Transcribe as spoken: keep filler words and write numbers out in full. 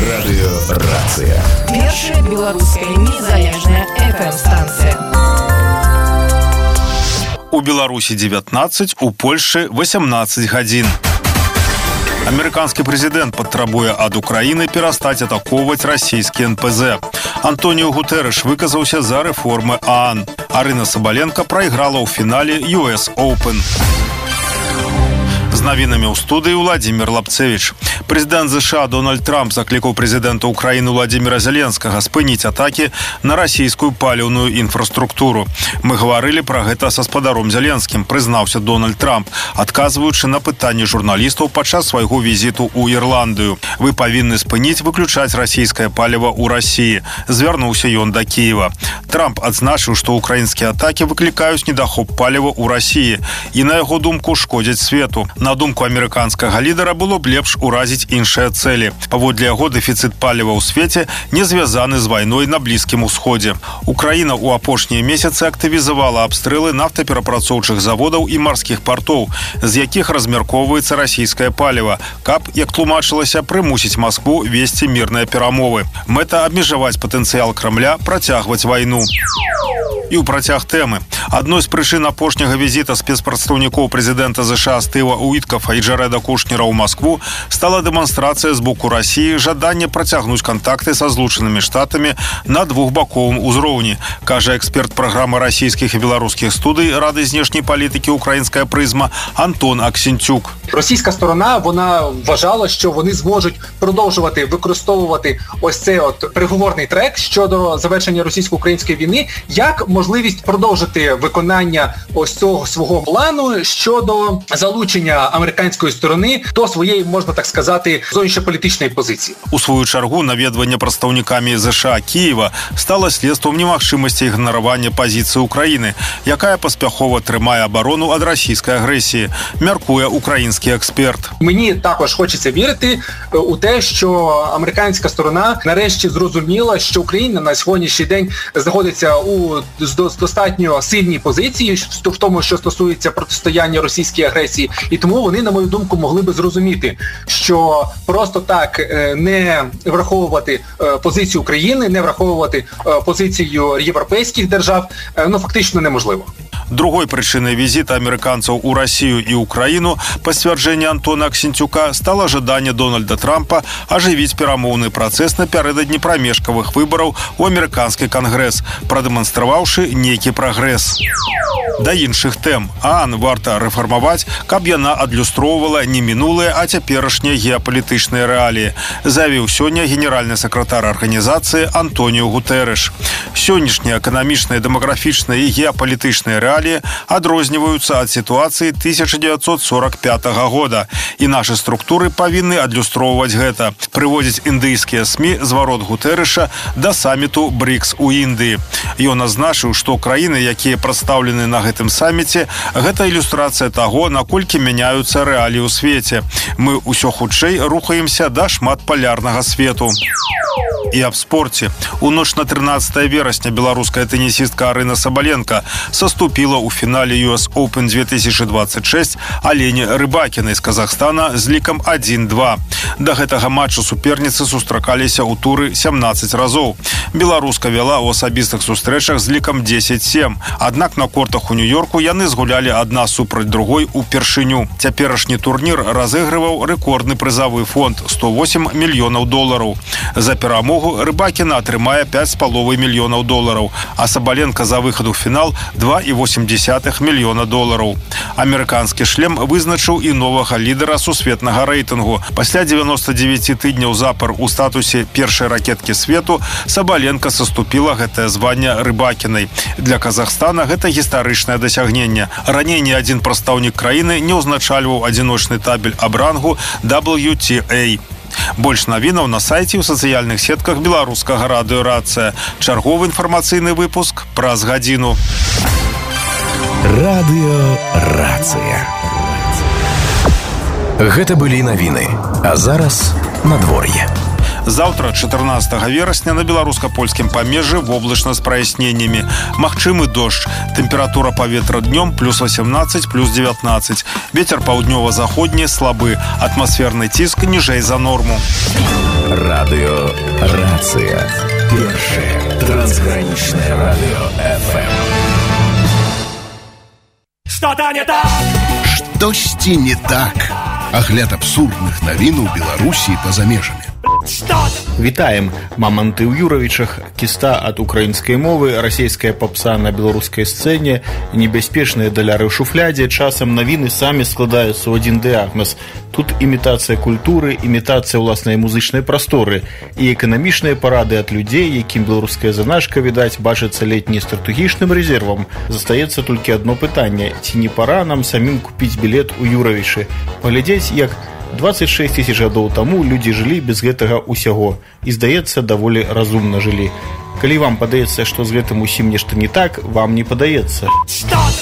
Радыёрацыя. Першая беларуская незалежная эф эм-станцыя. У Беларусі дзевятнаццаць, у Польшы восемнадцаць гадзін. Амерыканскі прэзідэнт патрабуе ад Украіны перастаць атакоўваць расійскі эн пэ зэ. Антоніо Гутэрэш выказаўся за рэформы ААН. Арына Сабаленка прайграла ў фінале ю эс Оупен. З навінамі ў студыі Владзімір Лапцевіч. Прэзідэнт ЗША Дональд Трамп заклікаў прэзідэнта Украіны Владзіміра Зеленскага спыніць атакі на расійскую паліўную інфраструктуру. Мы гаварылі пра гэта са спадаром Зеленскім, прызнаўся Дональд Трамп, адказваючы на пытанні журналістаў падчас свайго візіту ў Ірландыю. Вы павінны спыніць выключаць расійскае паліва ў Расіі. Звярнуўся ён да Кіева. Трамп адзначыў, што украінскія атакі выклікаюць недахоп паліва ў Расіі і, на яго думку, шкодзяць свету. На думку амерыканскага лідара, было б лепш уразіць іншыя цэлі. Паводле яго, дэфіцыт паліва ў свеце не звязаны з вайной на Блізкім Усходзе. Украіна ў апошнія месяцы актывізавала абстрэлы нафтаперапрацоўчых заводаў і марскіх партоў, з якіх размяркоўваецца расійскае паліва, каб, як тлумачылася, прымусіць Маскву весці мірныя перамовы. Мэта абмежаваць патэнцыял Крамля працягваць вайну. І ў працяг тэмы. Адной з прычын апошняга візіта спецпрадстаўнікоў прэзідэнта ЗША Стыва Уіткафа і Джарэда Кушнера ў Маскву стала дэманстрацыя з боку Расіі жадання працягнуць кантакты са Злучанымі Штатамі на двухбаковым узроўні, кажа эксперт праграмы расійскіх і беларускіх студый Рады знешняй палітики «Українська призма» Антон Аксентюк. Російська сторона, вона вважала, що вони зможуть продовжувати використовувати ось цей от переговорний трек щодо завершення російсько-української війни як можливість продовжити виконання ось цього свого плану щодо залучення американської сторони до своєї, можна так сказати, зовнішньополітичної позиції. У свою чергу наведванне прадстаўнікамі ЗША Киева стало следством немагчымасці ігнаравання пазіцыі Украіны, якая паспяхова трымае абарону ад расійскай агрэсіі, мяркуе украінскі експерт. Мені також хочеться вірити у те, що американська сторона нарешті зрозуміла, що Україна на сьогоднішній день знаходиться у достатньо сильній позиції в тому, що стосується протистояння російській агресії. І тому вони, на мою думку, могли би зрозуміти, що просто так не враховувати позицію України, не враховувати позицію європейських держав, ну, фактично неможливо. Другой прычынай візіта амерыканцаў у Расію і Украіну, па сцвярджэнні Антона Аксентюка, стала жаданне Дональда Трампа ажывіць перамоўны працэс напярэдадні прамежкавых выбараў у амерыканскі кангрэс, прадэманстраваўшы нейкі прагрэс. Да іншых тэм. ААН варта рэфармаваць, каб яна адлюстроўвала не мінулыя, а цяперашнія геапалітычныя рэаліі, заявіў сёння генеральны сакратар арганізацыі Антоніо Гутэрэш. Сённяшнія эканамічныя, дэмаграфічныя і геапалітычныя рэаліі адрозніваюцца ад сітуацыі тысяча дзевяцьсот сорок пятага года, і нашы структуры павінны адлюстроўваць гэта, прыводзіць індыйскія СМІ зварот Гутэрэша да саміту брикс у Індыі. Ён азначыў, што краіны, якія прадстаўлены на гэтым саміце, гэта ілюстрацыя таго, наколькі мяняюцца рэаліі ў свеце. Мы ўсё хутчэй рухаемся да шматпалярнага свету. І аб спорце. У ноч на трынаццатае верасня беларуская тэнісістка Арына Сабаленка саступіла ў фінале ю эс Open две тысячи двадцать шесть Алене Рыбакінай з Казахстана з лікам адзін-два. Да гэтага матчу суперніцы сустракаліся ў туры сямнаццаць разоў. Беларуска вяла ў асабістых сустрэчах з лікам дзесяць-сем. Аднак на кортах у Нью-Йорку яны згулялі адна супраць другой упершыню. Цяперашні турнір разыгрываў рэкордны прызавы фонд сто восемь мільёнаў долараў. За перамогу Рыбакіна атрымае пяць з паловай мільёнаў долараў, а Сабаленка за выхад у фінал два і восемь дзесятых мільёна долараў. Амерыканскі шлем вызначыў і новага лідара сусветнага рэйтынгу. Пасля дзевяноста дзевяці тыдняў запар у статусе першай ракеткі свету Сабаленка саступіла гэтае званне Рыбакінай. Для Казахстана гэта гістарычнае дасягненне. Раней ні адзін прадстаўнік краіны не ўзначальваў адзіночны табель аб рангу дабл ю ти эй. Больш навінаў на сайце і ў сацыяльных сетках беларускага радыёрацыя. Чарговы інфармацыйны выпуск праз гадзіну. Радыёрацыя. Гэта былі навіны. А зараз надвор'е. Завтра, чатырнаццатага верасня, на беларуска-польскім памежжы воблачна з праясненнямі. Магчымы дождж. Тэмпература паветра днём плюс восемнадцать, плюс девятнадцать. Ветер паўднёва-заходні слабы. Атмасферны ціск ніжэй за норму. Радыё Рацыя. Першае трансгранічнае радыё эф эм. Что-то не так! Штосьці не так. Агляд абсурдных навін у Беларусі і па-за межамі. Вітаем, маманты ў Юравічах, кіста ад украінскай мовы, расійская папса на беларускай сцэне, небяспечныя даляры ў шуфлядзе, часам навіны самі складаюцца ў адзін дыягназ. Тут імітацыя культуры, імітацыя ўласнай музычнай прасторы і эканамічныя парады ад людзей, якім беларуская заначка, відаць, бачыцца ледь не стратэгічным рэзервам. Застаецца толькі адно пытанне: ці не пара нам самім купіць білет у Юравічы, паглядзець, як двадцать шесть тысяч гадоў таму людзі жылі без гэтага ўсяго і, здаецца, даволі разумна жылі. Калі вам падаецца, што з гэтым усім нешта не так, вам не падаецца.